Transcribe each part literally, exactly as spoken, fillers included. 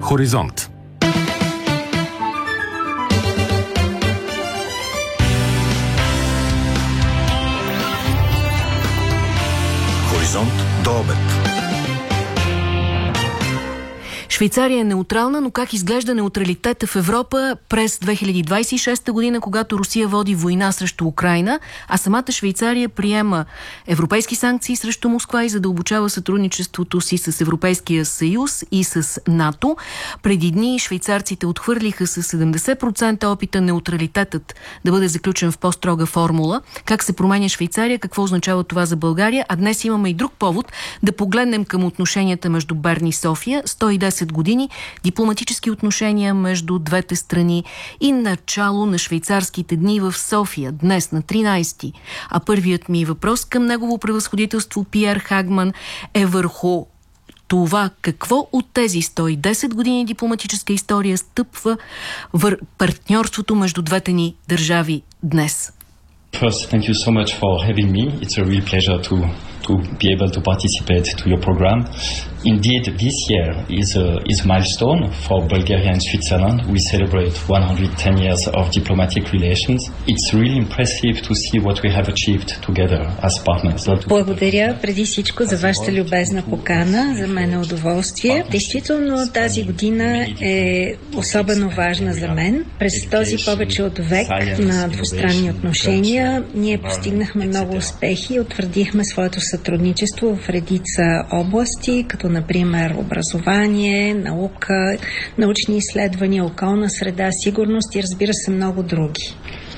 Хоризонт. Хоризонт до обед. Швейцария е неутрална, но как изглежда неутралитета в Европа през две хиляди двадесет и шеста година, когато Русия води война срещу Украйна, а самата Швейцария приема европейски санкции срещу Москва и задълбочава сътрудничеството си с Европейския съюз и с НАТО. Преди дни швейцарците отхвърлиха с седемдесет процента опита неутралитетът да бъде заключен в по-строга формула. Как се променя Швейцария, какво означава това за България? А днес имаме и друг повод да погледнем към отношенията между Берн и София. сто и десет години, дипломатически отношения между двете страни и начало на швейцарските дни в София, днес на тринадесети. А първият ми въпрос към негово превъзходителство Пиер Хагман е върху това какво от тези сто и десет години дипломатическа история стъпва в партньорството между двете ни държави днес. First, thank you so much for having me. It's a real pleasure to to be able to participate to your program. Indeed, this year is a is a milestone for Bulgaria and Switzerland. We celebrate one hundred ten years of diplomatic relations. It's really impressive to see what we have achieved together as partners. Благодаря преди всичко за вашата любезна покана. За мен е удоволствие. Действително тази година е особено важна за мен. През този повече от век на двустранни отношения ние постигнахме много успехи и утвърдихме своето сътрудничество в редица области, като например образование, наука, научни изследвания, околна среда, сигурност и разбира се много други.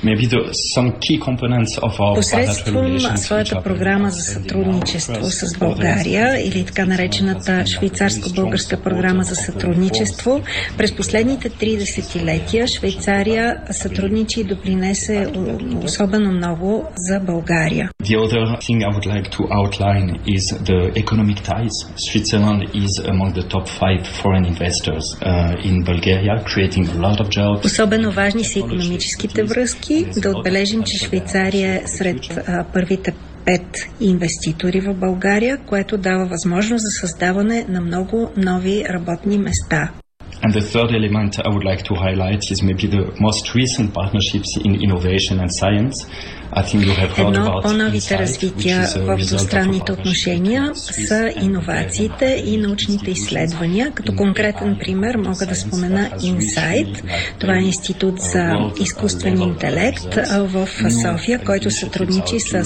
Посредством своята програма за сътрудничество с България или така наречената швейцарско-българска програма за сътрудничество, през последните три десетилетия Швейцария сътрудничи и допринесе особено много за България. The other thing I would like to outline is the economic ties. Switzerland is among the top five foreign investors uh, in Bulgaria, creating a lot of jobs. Особено важни са икономическите връзки. Да отбележим, че Швейцария е сред а, първите пет инвеститори в България, което дава възможност за създаване на много нови работни места. And the third element I would like to highlight is maybe the most recent partnerships in innovation and science. Едно от по-новите развития в двустранните отношения са иновациите и научните изследвания. Като конкретен пример мога да спомена Инсайт. Това е институт за изкуствен интелект в София, който сътрудничи с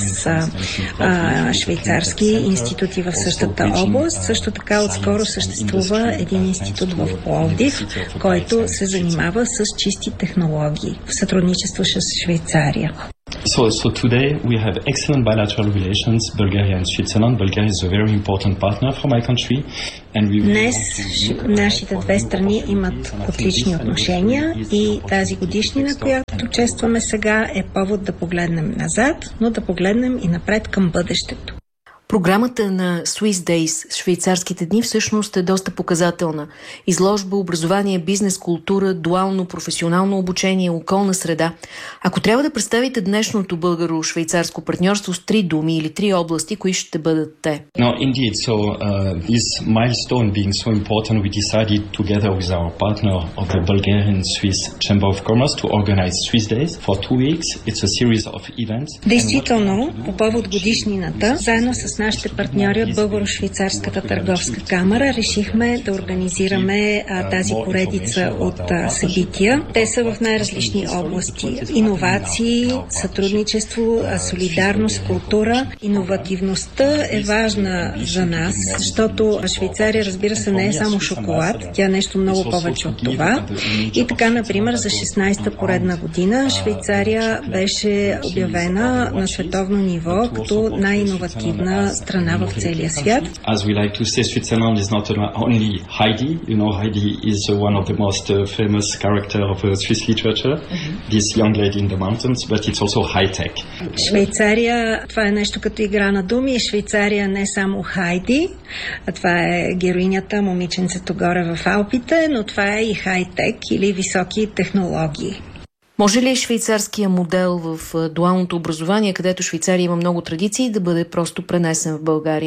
а, швейцарски институти в същата област. Също така отскоро съществува един институт в Пловдив, който се занимава с чисти технологии в сътрудничество с Швейцария. So, so today we have excellent bilateral relations, Bulgaria and Switzerland. Bulgaria is a very important partner for my country. And we Днес нашите две страни имат отлични отношения и тази годишнина, която честваме сега, е повод да погледнем назад, но да погледнем и напред към бъдещето. Програмата на Swiss Days, швейцарските дни, всъщност е доста показателна. Изложба, образование, бизнес, култура, дуално, професионално обучение, околна среда. Ако трябва да представите днешното българо-швейцарско партньорство с три думи или три области, кои ще бъдат те? No, indeed. So, uh, this milestone being so important, we decided together with our partner of the Bulgarian Swiss Chamber of Commerce to organize Swiss Days for two weeks. It's a series of events. Действително, по повод годишнината, заедно с нашите партньори от Българо-швейцарската търговска камара решихме да организираме а, тази поредица от а, събития. Те са в най-различни области. Иновации, сътрудничество, а, солидарност, култура. Иновативността е важна за нас, защото Швейцария, разбира се, не е само шоколад. Тя е нещо много повече от това. И така, например, за шестнадесета поредна година Швейцария беше обявена на световно ниво като най-иновативна страна в целия свят. As we like to say, Switzerland is not only Heidi. You know, Heidi is one of the most uh, famous character of uh, Swiss literature. Mm-hmm. This young lady in the mountains, but it's also high tech. Швейцария, това е нещо като игра на думи. Швейцария не само Хайди, а това е героинята, момиченцето горе в Алпите, но това е и хай-тек или високи технологии. Може ли швейцарския модел в дуалното образование, където Швейцария има много традиции, да бъде просто пренесен в България?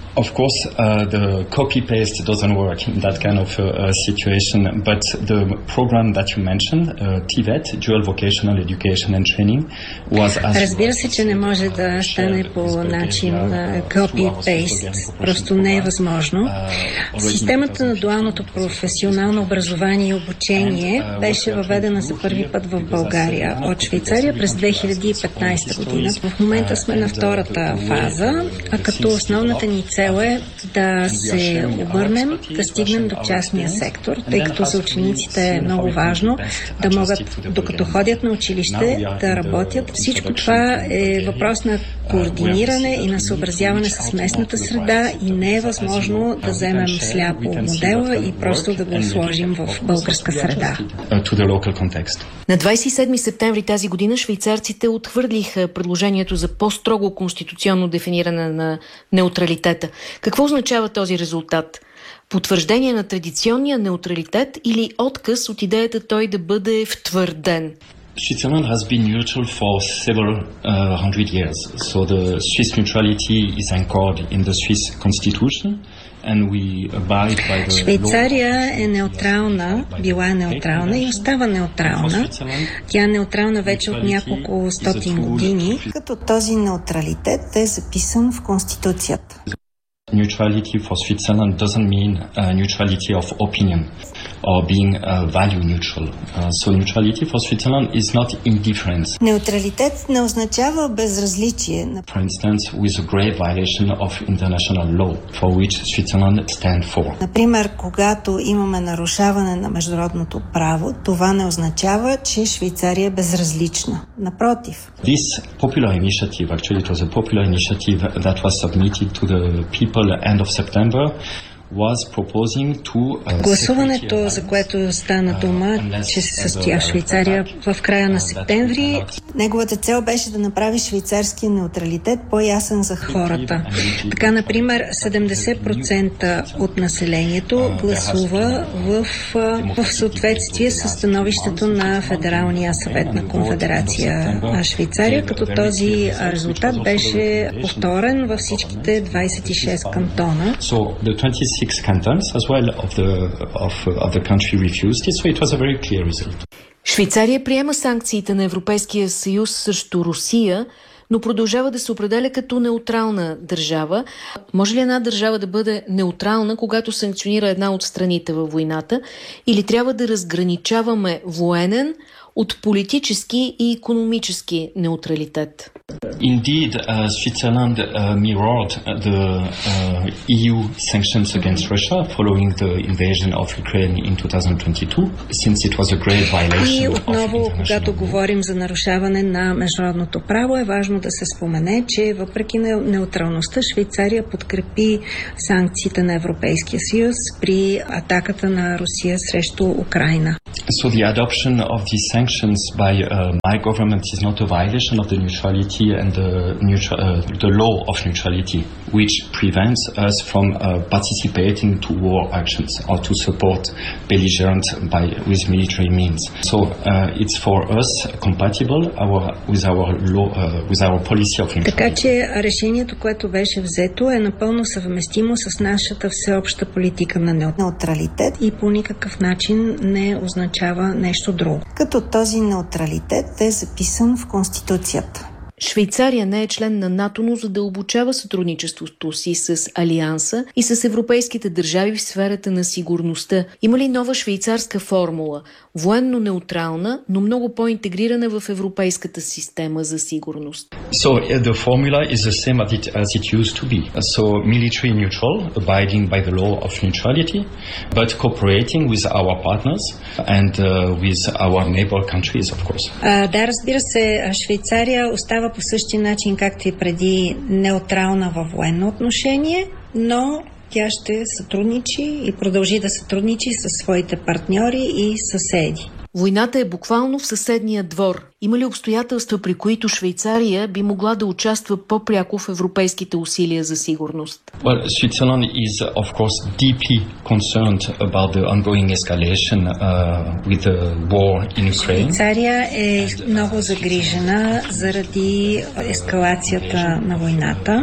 Of course, uh, the copy-paste doesn't work in that kind of uh, situation, but the program that you mentioned, uh, T V E T, Dual Vocational Education and Training, was as Разбира се, че не може да стане по начин copy-paste. Просто не е възможно. Системата на дуалното професионално образование и обучение беше въведена за първи път в България от Швейцария през две хиляди и петнадесета година. В момента сме на втората фаза, а като основната ни цел е да се обърнем, да стигнем до частния сектор, тъй като за учениците е много важно да могат, докато ходят на училище, да работят. Всичко това е въпрос на координиране и на съобразяване с местната среда и не е възможно да вземем сляпо модела и просто да го сложим в българска среда. На двадесет и седми септември тази година швейцарците отхвърлиха предложението за по-строго конституционно дефиниране на неутралитета. Какво означава този резултат? Потвърждение на традиционния неутралитет или отказ от идеята той да бъде втвърден? Switzerland has been neutral for several uh, hundred years. So the Swiss neutrality is anchored in the Swiss constitution. Швейцария е неутрална, била е неутрална и остава неутрална. Тя е неутрална вече от няколко стотин години, като този неутралитет е записан в Конституцията. Neutrality for Switzerland doesn't mean uh, neutrality of opinion or being uh, value neutral. Uh, so neutrality for Switzerland is not indifference. Неутралитет не означава безразличие. For instance, with a grave violation of international law, for which Switzerland stands for. Например, когато имаме нарушаване на международното право, това не означава, че Швейцария е безразлична. Напротив. This popular initiative, actually it was a popular initiative that was submitted to the people end of September, was proposing to uh, гласуването, за което стана дума, че се състоя в Швейцария в края на септември, неговата цел беше да направи швейцарския неутралитет по-ясен за хората. Така, например, седемдесет процента от населението гласува в, в съответствие с становището на Федералния съвет на Конфедерация Швейцария, като този резултат беше повторен във всичките двадесет и шест кантона. Six cantons as well of the of, of the country refused it, so it was a very clear result. Швейцария приема санкциите на Европейския съюз срещу Русия, но продължава да се определя като неутрална държава. Може ли една държава да бъде неутрална, когато санкционира една от страните във войната, или трябва да разграничаваме военен от политически и икономически неутралитет? Indeed, uh, Switzerland uh, mirrored the uh, E U sanctions against Russia following the invasion of Ukraine in twenty twenty-two, since it was a grave violation. И отново, когато говорим за нарушаване на международното право, е важно да се спомене, че въпреки неутралността Швейцария подкрепи санкциите на Европейския съюз при атаката на Русия срещу Украйна. So the adoption of these sanctions by uh, my government is not a violation of the neutrality and the, neutral, uh, the law of neutrality, which prevents us from uh, participating to war actions or to support belligerents by with military means. So uh, it's for us compatible our, with our law, uh, with our policy of neutrality. Така че решението, което беше взето, е напълно съвместимо с нашата всеобща политика на неутралитет и по никакъв начин не означава нещо друго. Като този неутралитет е записан в Конституцията. Швейцария не е член на НАТО, но задълбочава сътрудничеството си с Алианса и с европейските държави в сферата на сигурността. Има ли нова швейцарска формула? Военно-неутрална, но много по-интегрирана в европейската система за сигурност. So uh, the formula is the same as it, as it used to be. So military neutral, abiding by the law of neutrality, but cooperating with our partners and uh, with our neighbor countries, of course. Uh, да, разбира се, Швейцария остава по същия начин, както и преди, неутрална във военно отношение, но тя ще сътрудничи и продължи да сътрудничи със своите партньори и съседи. Войната е буквално в съседния двор. Има ли обстоятелства, при които Швейцария би могла да участва по-пряко в европейските усилия за сигурност? Well, Switzerland is of course deeply concerned about the ongoing escalation uh, with the war in Ukraine. Швейцария е много загрижена заради ескалацията на войната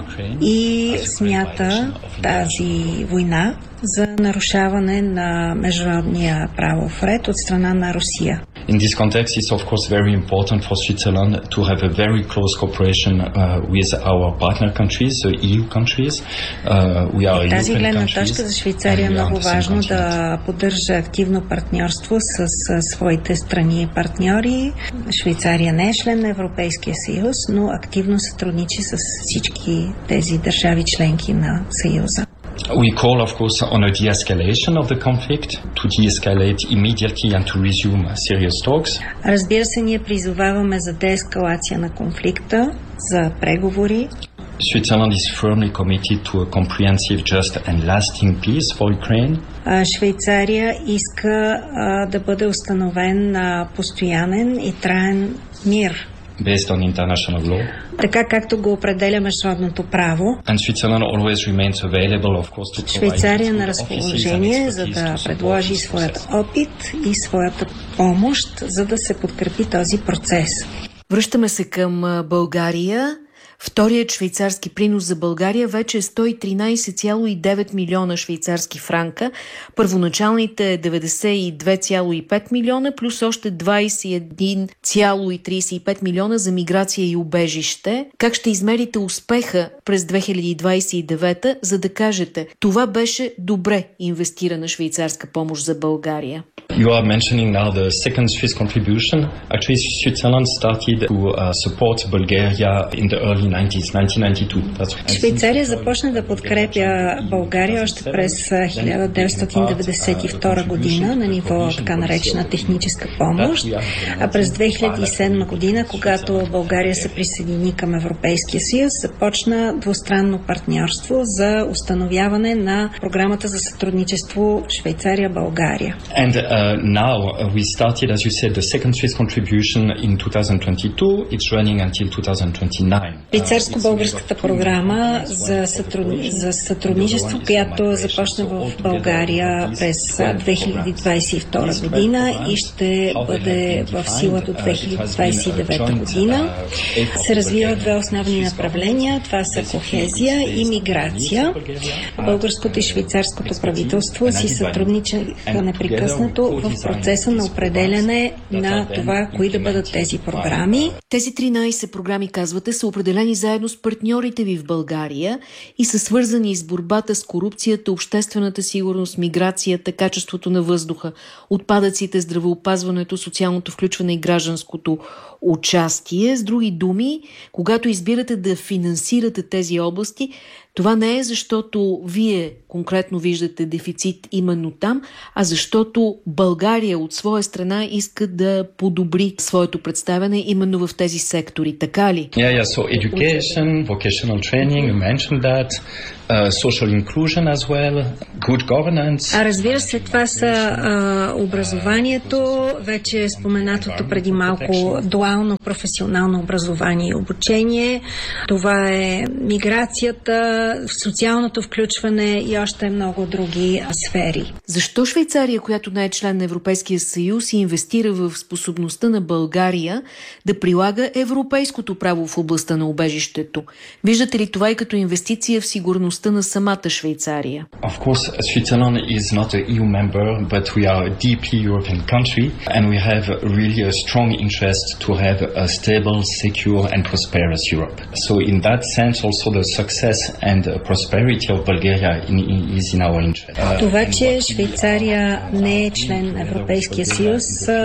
и смята тази война за нарушаване на международния правов ред от страна на Русия. In this context, it's of course very important for Switzerland to have a very close cooperation uh, with our partner countries, the E U countries. Uh, we are От тази European гледна countries, точка за Швейцария е много важно да поддържа активно партньорство с, с своите страни и партньори. Швейцария не е член на Европейския съюз, но активно сътрудничи с всички тези държави членки на Съюза. We call, of course, on a de-escalation of the conflict, to de-escalate immediately and to resume serious talks. Разбира се, ние призоваваме за деескалация на конфликта, за преговори. Switzerland is firmly committed to a comprehensive, just and lasting peace for Ukraine. Швейцария иска а, да бъде установен а, постоянен и траен мир. Based on international law. Така както го определя международното право. And Switzerland always remains available, of course, to provide Швейцария на разположение, за да предложи своят опит и своята помощ, за да се подкрепи този процес. Връщаме се към България. Вторият швейцарски принос за България вече е сто и тринадесет цяло и девет милиона швейцарски франка. Първоначалните деветдесет и две цяло и пет милиона, плюс още двадесет и едно цяло и тридесет и пет милиона за миграция и убежище. Как ще измерите успеха през две хиляди двадесет и девета, за да кажете, това беше добре инвестирана швейцарска помощ за България? You are mentioning now the second Swiss contribution. Actually, Switzerland started to uh, support Bulgaria in the early nineties, nineteen ninety-two. That's Швейцария започна да подкрепя България още през хиляда деветстотин деветдесет и втора година на ниво така наречена техническа помощ, а през две хиляди и седма година, когато България се присъедини към Европейския съюз, започна двустранно партньорство за установяване на програмата за сътрудничество Швейцария-България. And uh, now uh, we started, as you said, the second Swiss contribution in twenty twenty-two. It's running until twenty twenty-nine. Швейцарско-българската програма за, сътруд... за сътрудничество, която започна в България през две хиляди двадесет и втора година и ще бъде в сила до две хиляди двадесет и девета година, се развиват две основни направления. Това са кохезия и миграция. Българското и швейцарското правителство си сътрудничаха непрекъснато в процеса на определяне на това, кои да бъдат тези програми. Тези тринадесет програми, казвате, са определени заедно с партньорите ви в България и са свързани с борбата с корупцията, обществената сигурност, миграцията, качеството на въздуха, отпадъците, здравеопазването, социалното включване и гражданското участие. С други думи, когато избирате да финансирате тези области, това не е защото вие конкретно виждате дефицит именно там, а защото България от своя страна иска да подобри своето представяне именно в тези сектори. Така ли? Yeah, yeah. So education, vocational training, you mentioned that. Uh, social inclusion as well, good governance. А разбира се, това са а, образованието, вече е споменатото преди малко дуално професионално образование и обучение. Това е миграцията, социалното включване и още много други сфери. Защо Швейцария, която не е член на Европейския съюз, и инвестира в способността на България да прилага европейското право в областта на убежището? Виждате ли това и като инвестиция в сигурност на самата Швейцария? Of course, Switzerland is not a E U member, but we are a deeply European country and we have really a strong interest to have a stable, secure and prosperous Europe. So in that sense also the success and prosperity of Bulgaria is in our interest. Това, че Швейцария не е член на Европейския съюз,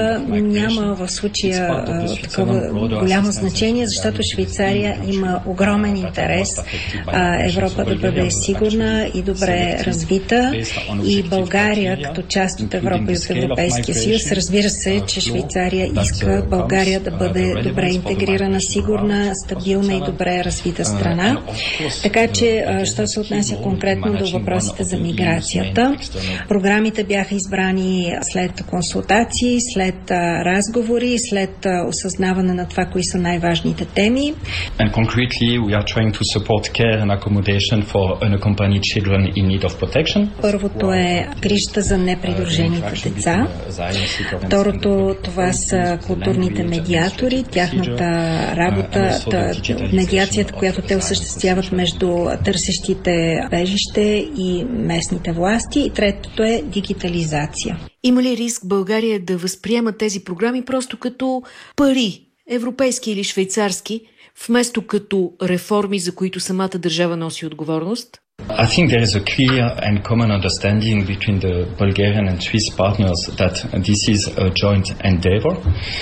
няма в случая такова голямо значение, защото Швейцария има огромен интерес Европа да бъде бъде сигурна и добре развита. И България, като част от Европа и от Европейския съюз, разбира се, че Швейцария иска България да бъде добре интегрирана, сигурна, стабилна и добре развита страна. Така че, що се отнася конкретно до въпросите за миграцията, програмите бяха избрани след консултации, след разговори, след осъзнаване на това, кои са най-важните теми. And concretely, we are trying to support care and accommodation for unaccompanied children in need of protection. Първото е грижата за непридружените деца. Второто, това са културните медиатори, тяхната работа, медиацията, която те осъществяват между търсещите бежище и местните власти. И третото е дигитализация. Има ли риск България да възприема тези програми просто като пари, европейски или швейцарски, вместо като реформи, за които самата държава носи отговорност? I think there is a clear and common understanding between the Bulgarian and Swiss partners that this is a joint endeavor.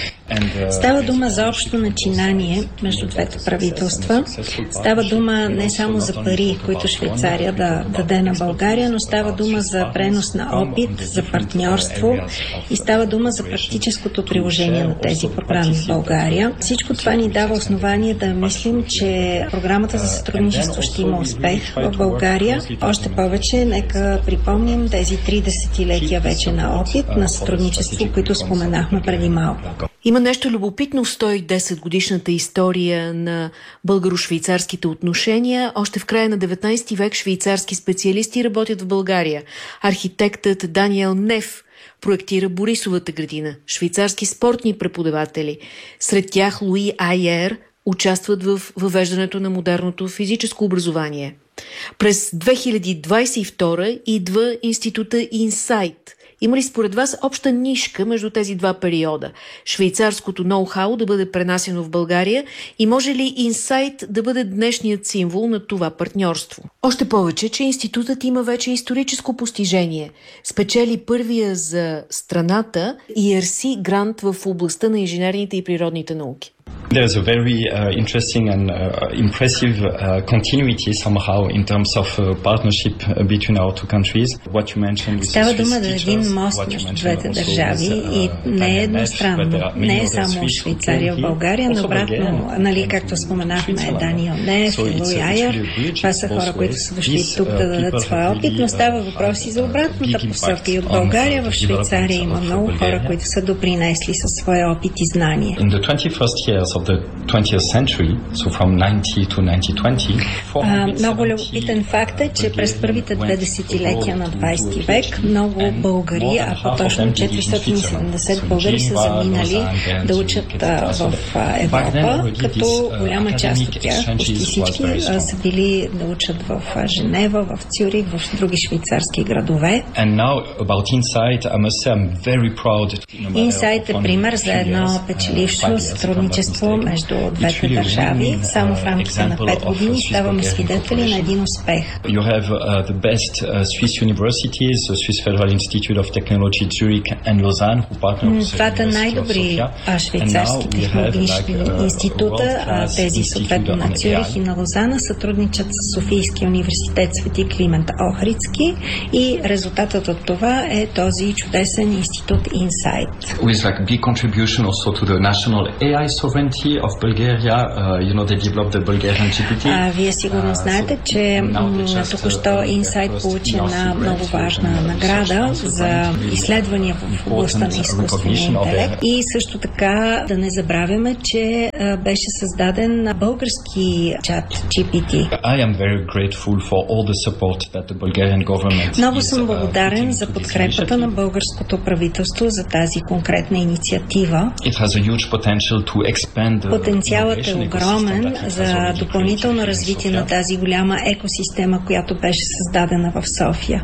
Става дума за общо начинание между двете правителства. Става дума не само за пари, които Швейцария да даде на България, но става дума за пренос на опит, за партньорство и става дума за практическото приложение на тези програми в България. Всичко това ни дава основание да мислим, че програмата за сътрудничество ще има успех в България. Още повече, нека припомним тези три десетилетия вече на опит, на сътрудничество, които споменахме преди малко. Има нещо любопитно в сто и десет годишната история на българо-швейцарските отношения. Още в края на деветнайсети век швейцарски специалисти работят в България. Архитектът Даниел Неф проектира Борисовата градина. Швейцарски спортни преподаватели, сред тях Луи Айер, участват в въвеждането на модерното физическо образование. През две хиляди двайсет и втора идва института Инсайт. Има ли според вас обща нишка между тези два периода? Швейцарското ноу-хау да бъде пренасено в България и може ли Инсайт да бъде днешният символ на това партньорство? Още повече, че институтът има вече историческо постижение. Спечели първия за страната И Ар Си грант в областта на инженерните и природните науки. There's a very uh, interesting and uh, impressive uh, continuity somehow in terms of uh, partnership between our two countries. What you mentioned with Става дума за един мост между двете държави и не е едностранно. Не е само Швейцария в България, но обратно, нали, както споменахме, Даниел Неф и Луи Айер. Това са хора, които са дошли тук да дадат своя опит, но става въпроси за обратната посока. И от България в Швейцария има много хора, които са допринесли със своя опит и знания. Of the twentieth century, so from ninety to nineteen twenty. Uh, много любопитен факт е, че през първите две десетилетия на двайсети век много българи, а по-точно четиристотин и седемдесет българи са заминали да учат uh, в uh, Европа, като голяма част от тях, почти всички, uh, са били да учат в uh, Женева, в Цюрих, в други швейцарски градове. Инсайт е пример за едно печелившо сътрудничество между двете държави. Само в рамките на пет години ставаме свидетели на един успех. You have uh, the best uh, Swiss universities, the Swiss Federal Institute of Technology, Zurich and Lausanne, who partner with Това са най-добри швейцарски технологични института, а тези съответно на Цюрих и на Лозана сътрудничат с Софийския университет Свети Климент Охридски и резултатът от това е този чудесен институт Инсайт. With like big contribution also to the national A I sovereignty of Bulgaria, uh, you know, they developed the Bulgarian Джи Пи Ти. А, вие сигурно знаете, че току-що Инсайт получи една много важна награда за изследвания в областта на изкуствения интелект. И също така да не забравяме, че а, беше създаден български чат Джи Пи Ти. I am very grateful for all the support that the Bulgarian government. Много съм благодарен за подкрепата на българското правителство за тази конкретна инициатива. It has a huge potential to expand the Потенциалът е огромен за допълнително развитие на тази голяма екосистема, която беше създадена в София.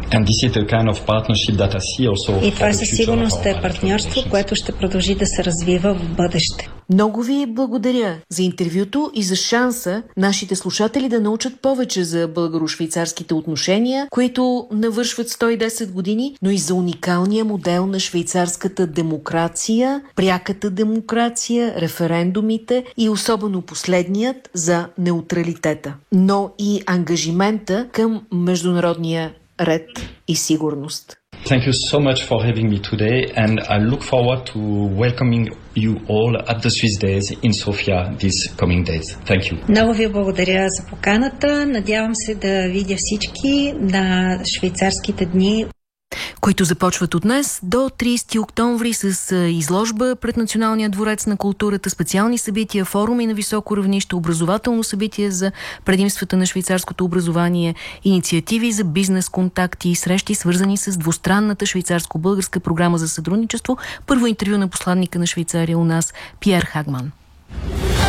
И това със сигурност е партньорство, което ще продължи да се развива в бъдеще. Много ви благодаря за интервюто и за шанса нашите слушатели да научат повече за българо-швейцарските отношения, които навършват сто и десет години, но и за уникалния модел на швейцарската демокрация, пряката демокрация, референдумите и особено последният за неутралитета, но и ангажимента към международния ред и сигурност. Thank you so much for having me today, and I look forward to welcoming you all at the Swiss Days in Sofia these coming days. Thank you. Много ви благодаря за поканата. Надявам се да видя всички на швейцарските дни, които започват от днес до тридесети октомври с изложба пред Националния дворец на културата, специални събития, форуми на високо равнище, образователно събитие за предимствата на швейцарското образование, инициативи за бизнес контакти и срещи, свързани с двустранната швейцарско-българска програма за сътрудничество. Първо интервю на посланника на Швейцария у нас Пиер Хагман.